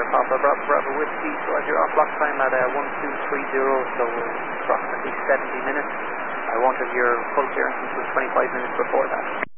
Papa Bravo Whiskey, so as you're on block time at 1230, so approximately 70 minutes. I won't have your full clearance until 25 minutes before that.